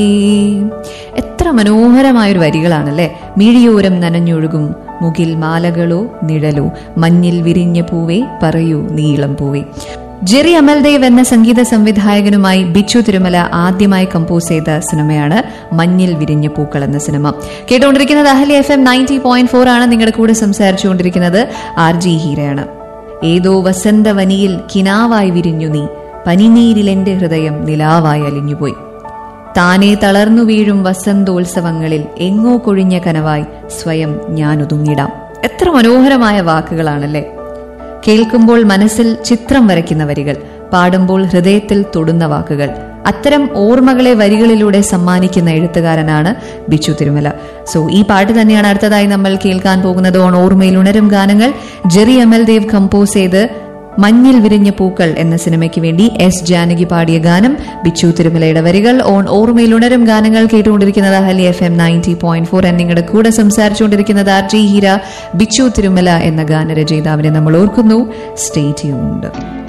എത്ര മനോഹരമായൊരു വരികളാണല്ലേ. മിഴിയോരം നനഞ്ഞൊഴുകും മുകിൽ മാലകളോ നിഴലോ, മഞ്ഞിൽ വിരിഞ്ഞ പൂവേ പറയൂ നീളം പൂവേ. ജെറി അമൽദേവ് എന്ന സംഗീത സംവിധായകനുമായി ബിച്ചു തിരുമല ആദ്യമായി കമ്പോസ് ചെയ്ത സിനിമയാണ് മഞ്ഞിൽ വിരിഞ്ഞ പൂക്കൾ എന്ന സിനിമ. കേട്ടുകൊണ്ടിരിക്കുന്നത് അഹല്യ FM 90.4 ആണ്. നിങ്ങളുടെ കൂടെ സംസാരിച്ചുകൊണ്ടിരിക്കുന്നത് RJ ഹീരയാണ്. ഏതോ വസന്തവനിയിൽ കിനാവായി വിരിഞ്ഞു നീ, പനിനീരിൽ എന്റെ ഹൃദയം നിലാവായി അലിഞ്ഞുപോയി. താനെ തളർന്നു വീഴും വസന്തോത്സവങ്ങളിൽ എങ്ങോ കൊഴിഞ്ഞ കനവായി സ്വയം ഞാൻ ഒതുങ്ങിടാം. എത്ര മനോഹരമായ വാക്കുകളാണല്ലേ. കേൾക്കുമ്പോൾ മനസ്സിൽ ചിത്രം വരയ്ക്കുന്ന വരികൾ, പാടുമ്പോൾ ഹൃദയത്തിൽ തൊടുന്ന വാക്കുകൾ. അത്തരം ഓർമ്മകളെ വരികളിലൂടെ സമ്മാനിക്കുന്ന എഴുത്തുകാരനാണ് ബിച്ചു തിരുമല. സോ ഈ പാട്ട് തന്നെയാണ് അടുത്തതായി നമ്മൾ കേൾക്കാൻ പോകുന്നത്. ഓൺ ഓർമ്മയിൽ ഉണരും ഗാനങ്ങൾ. ജെറി അമൽദേവ് കമ്പോസ് ചെയ്ത് മഞ്ഞിൽ വിരിഞ്ഞ പൂക്കൾ എന്ന സിനിമയ്ക്ക് വേണ്ടി എസ് ജാനകി പാടിയ ഗാനം, ബിച്ചു തിരുമലയുടെ വരികൾ. ഓൺ ഓർമ്മയിൽ ഉണരും ഗാനങ്ങൾ കേട്ടുകൊണ്ടിരിക്കുന്നത് അഹല്യ FM 90.4. നിങ്ങളുടെ കൂടെ സംസാരിച്ചുകൊണ്ടിരിക്കുന്നത് RJ ഹീര. ബിച്ചു തിരുമല എന്ന ഗാനരചയിതാവിനെ നമ്മൾ ഓർക്കുന്നു. Stay tuned.